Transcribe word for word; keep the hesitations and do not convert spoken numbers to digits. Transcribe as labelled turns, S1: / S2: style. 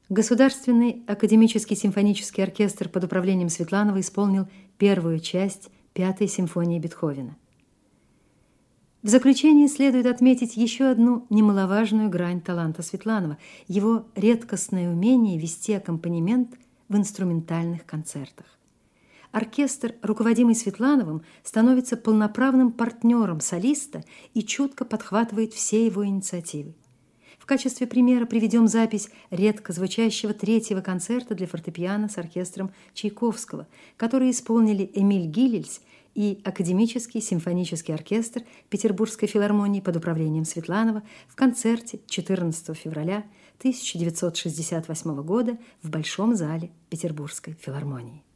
S1: Государственный академический симфонический оркестр под управлением Светланова исполнил первую часть Пятой симфонии Бетховена. В заключение следует отметить еще одну немаловажную грань таланта Светланова – его редкостное умение вести аккомпанемент в инструментальных концертах. Оркестр, руководимый Светлановым, становится полноправным партнером солиста и чутко подхватывает все его инициативы. В качестве примера приведем запись редко звучащего третьего концерта для фортепиано с оркестром Чайковского, который исполнили Эмиль Гилельс и Академический симфонический оркестр Петербургской филармонии под управлением Светланова в концерте четырнадцатого февраля тысяча девятьсот шестьдесят восьмого года в Большом зале Петербургской филармонии.